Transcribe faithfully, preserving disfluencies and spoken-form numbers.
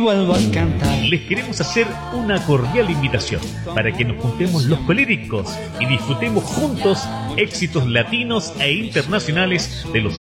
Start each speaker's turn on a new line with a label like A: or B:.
A: vuelvo a cantar.
B: Les queremos hacer una cordial invitación para que nos juntemos los coléricos y disfrutemos juntos éxitos latinos e internacionales de los